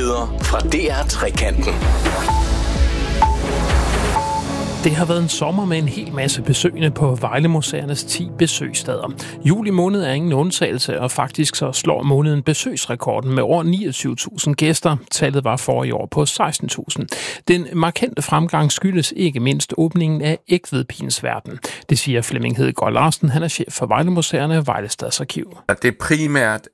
Nyheder fra DR Trekanten. Det har været en sommer med en hel masse besøgende på Vejle-museernes 10 besøgssteder. Juli måned er ingen undtagelse, og faktisk så slår måneden besøgsrekorden med over 29.000 gæster. Tallet var forrige år på 16.000. Den markante fremgang skyldes ikke mindst åbningen af Egtvedpines Verden. Det siger Flemming Hedegaard Larsen, han er chef for Vejle-museerne Vejle Stadsarkiv. Det er primært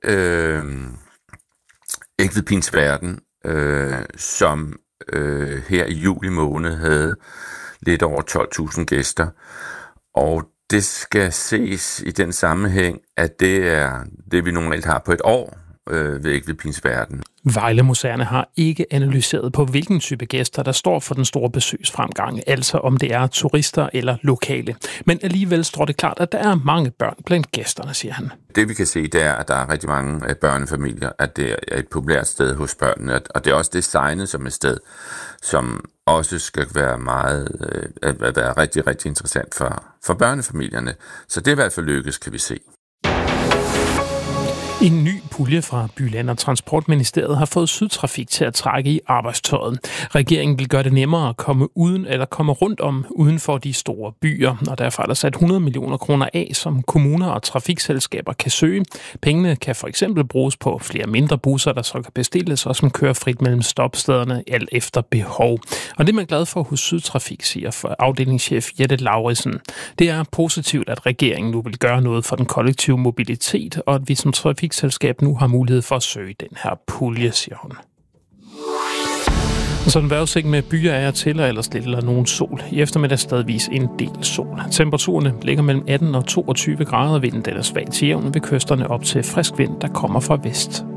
Egtvedpines Verden, som her i juli måned havde lidt over 12.000 gæster, og det skal ses i den sammenhæng, at det er det, vi normalt har på et år ved Egtvedpines Verden. Vejle-museerne har ikke analyseret på, hvilken type gæster, der står for den store besøgsfremgang, altså om det er turister eller lokale. Men alligevel står det klart, at der er mange børn blandt gæsterne, siger han. Det vi kan se, det er, at der er rigtig mange børnefamilier, at det er et populært sted hos børnene, og det er også designet som et sted, som også skal være være rigtig, rigtig interessant for børnefamilierne. Så det er i hvert fald lykkes, kan vi se. En ny pulje fra By- Land- og Transportministeriet har fået Sydtrafik til at trække i arbejdstøjet. Regeringen vil gøre det nemmere at komme rundt om uden for de store byer, og derfor er der sat 100 millioner kroner af, som kommuner og trafikselskaber kan søge. Pengene kan for eksempel bruges på flere mindre busser, der så kan bestilles og som kører frit mellem stopstederne alt efter behov. Og det er man glad for hos Sydtrafik, siger for afdelingschef Jette Lauritsen. Det er positivt, at regeringen nu vil gøre noget for den kollektive mobilitet, og at vi som trafikselskab nu har mulighed for at søge den her pulje, siger hun. Og så en vejrudsigt med byer af og til, og ellers lidt eller nogen sol. I eftermiddag stadigvis en del sol. Temperaturerne ligger mellem 18 og 22 grader. Vinden den er svag til jævn ved kysterne op til frisk vind, der kommer fra vest.